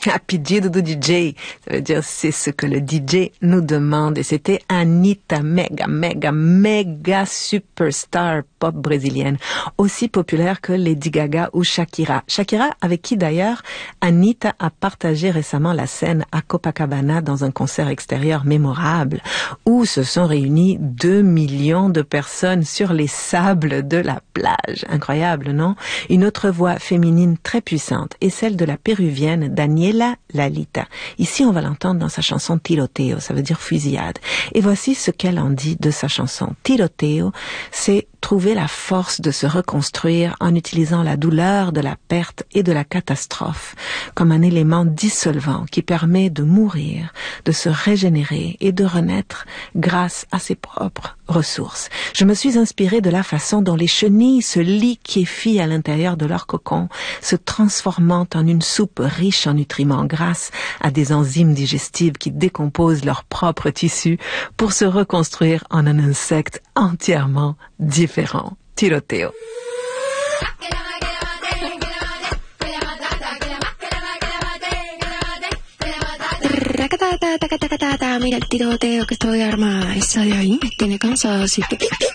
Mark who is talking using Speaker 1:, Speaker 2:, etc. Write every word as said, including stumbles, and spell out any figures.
Speaker 1: A pedido do D J, ça veut dire c'est ce que le D J nous demande. Et c'était Anitta, méga, méga, méga superstar pop brésilienne, aussi populaire que Lady Gaga ou Shakira. Shakira, avec qui d'ailleurs Anitta a partagé récemment la scène à Copacabana dans un concert extérieur mémorable, où se sont réunis deux millions de personnes sur les sables de la plage. Incroyable, non? Une autre voix féminine très puissante est celle de la péruvienne Daniela Lalita. Ici, on va l'entendre dans sa chanson Tiroteo, ça veut dire fusillade. Et voici ce qu'elle en dit de sa chanson. Tiroteo, c'est trouver la force de se reconstruire en utilisant la douleur de la perte et de la catastrophe comme un élément dissolvant qui permet de mourir, de se régénérer et de renaître grâce à ses propres ressources. Je me suis inspirée de la façon dont les chenilles se liquéfient à l'intérieur de leur cocon, se transformant en une soupe riche en nutriments grâce à des enzymes digestives qui décomposent leurs propres tissus pour se reconstruire en un insecte entièrement différent. Tiroteo.
Speaker 2: Mira el tiroteo que estoy armada. Esa de ahí me tiene cansada, así que